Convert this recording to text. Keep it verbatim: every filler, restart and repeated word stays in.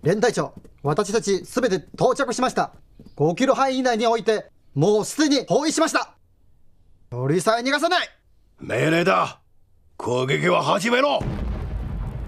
連隊長、私たちすべて到着しました。ごキロ範囲以内においてもうすでに包囲しました。鳥さえ逃がさない。 命令だ。攻撃は始めろ。